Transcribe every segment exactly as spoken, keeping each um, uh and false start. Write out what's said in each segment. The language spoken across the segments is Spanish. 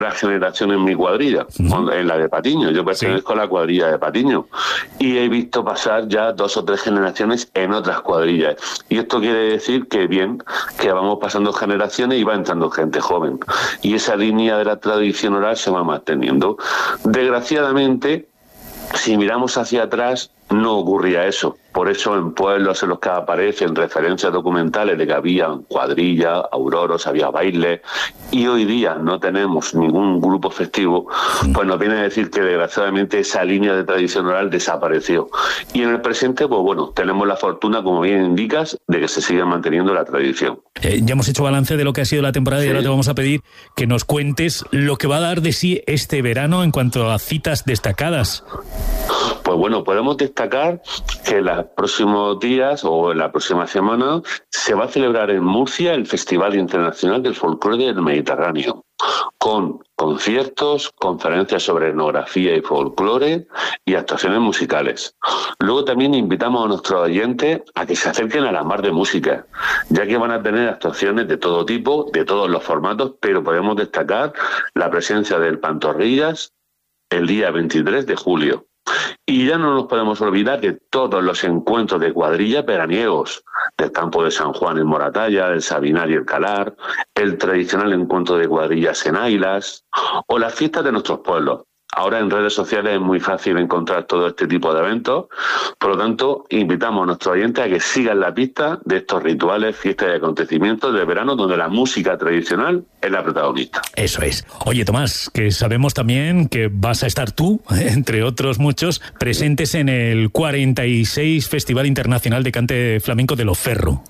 generación en mi cuadrilla, uh-huh. en la de Patiño. Yo pertenezco sí. a la cuadrilla de Patiño y he visto pasar ya dos o tres generaciones en otras cuadrillas. Y esto quiere decir que bien, que vamos pasando generaciones y va entrando gente joven. Y esa línea de la tradición oral se va manteniendo. Desgraciadamente, si miramos hacia atrás, no ocurría eso. Por eso en pueblos en los que aparecen referencias documentales de que había cuadrillas, auroros, había bailes, y hoy día no tenemos ningún grupo festivo, pues nos viene a decir que desgraciadamente esa línea de tradición oral desapareció. Y en el presente, pues bueno, tenemos la fortuna, como bien indicas, de que se siga manteniendo la tradición. Eh, ya hemos hecho balance de lo que ha sido la temporada sí. y ahora te vamos a pedir que nos cuentes lo que va a dar de sí este verano en cuanto a citas destacadas. Pues bueno, podemos destacar que en los próximos días o en la próxima semana se va a celebrar en Murcia el Festival Internacional del Folclore del Mediterráneo, con conciertos, conferencias sobre etnografía y folclore y actuaciones musicales. Luego también invitamos a nuestros oyentes a que se acerquen a la Mar de Música, ya que van a tener actuaciones de todo tipo, de todos los formatos, pero podemos destacar la presencia del Pantorrillas el día veintitrés de julio. Y ya no nos podemos olvidar de todos los encuentros de cuadrillas veraniegos, del campo de San Juan en Moratalla, del Sabinar y el Calar, el tradicional encuentro de cuadrillas en Ailas, o las fiestas de nuestros pueblos. Ahora en redes sociales es muy fácil encontrar todo este tipo de eventos, por lo tanto invitamos a nuestros oyentes a que sigan la pista de estos rituales, fiestas y acontecimientos de verano donde la música tradicional es la protagonista. Eso es. Oye, Tomás, que sabemos también que vas a estar tú, entre otros muchos, presentes en el cuarenta y seis Festival Internacional de Cante Flamenco de Loferro.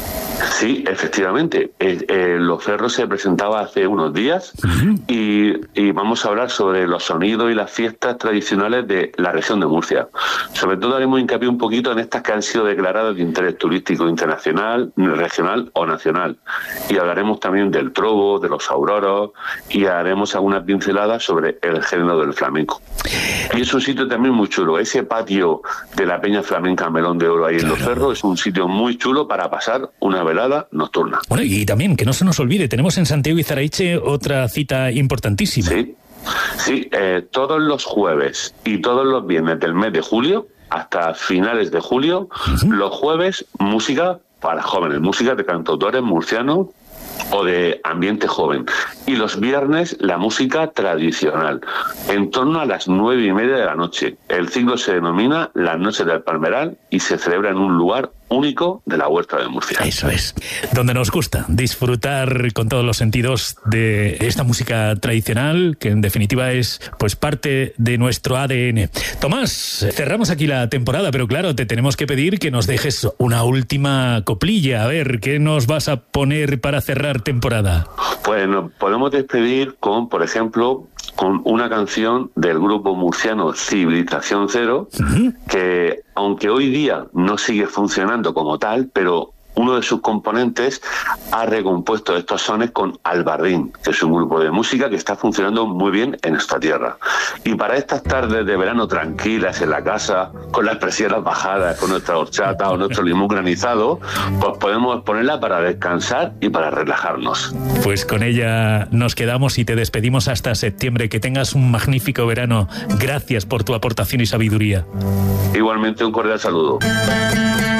Sí, efectivamente. Eh, eh, Loferro se presentaba hace unos días uh-huh. y, y vamos a hablar sobre los sonidos y las fiestas tradicionales de la región de Murcia. Sobre todo haremos hincapié un poquito en estas que han sido declaradas de interés turístico internacional, regional o nacional. Y hablaremos también del trobo, de los auroros y haremos algunas pinceladas sobre el género del flamenco. Y es un sitio también muy chulo. Ese patio de la Peña Flamenca Melón de Oro ahí en Loferro es un sitio muy chulo para pasar una velada nocturna. Bueno, y también, que no se nos olvide, tenemos en Santiago y Zaraiche otra cita importantísima. Sí, sí eh, todos los jueves y todos los viernes del mes de julio, hasta finales de julio, uh-huh. los jueves, música para jóvenes, música de cantautores murcianos o de ambiente joven. Y los viernes la música tradicional, en torno a las nueve y media de la noche. El ciclo se denomina Las Noches del Palmeral y se celebra en un lugar único de la Huerta de Murcia. Eso es. Donde nos gusta disfrutar con todos los sentidos de esta música tradicional, que en definitiva es pues parte de nuestro A D N. Tomás, cerramos aquí la temporada, pero claro, te tenemos que pedir que nos dejes una última coplilla. A ver, ¿qué nos vas a poner para cerrar temporada? Pues nos podemos despedir con, por ejemplo, con una canción del grupo murciano Civilización Cero, uh-huh. que aunque hoy día no sigue funcionando como tal, pero uno de sus componentes ha recompuesto estos sones con Albardín, que es un grupo de música que está funcionando muy bien en esta tierra. Y para estas tardes de verano tranquilas en la casa, con las presiones bajadas, con nuestra horchata o nuestro limón granizado, pues podemos ponerla para descansar y para relajarnos. Pues con ella nos quedamos y te despedimos hasta septiembre. Que tengas un magnífico verano. Gracias por tu aportación y sabiduría. Igualmente un cordial saludo.